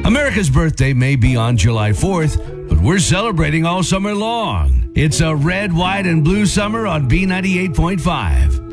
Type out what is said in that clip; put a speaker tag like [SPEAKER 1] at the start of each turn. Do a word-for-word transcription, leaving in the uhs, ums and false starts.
[SPEAKER 1] America's birthday may be on July fourth, but we're celebrating all summer long. It's a red, white, and blue summer on B ninety-eight point five.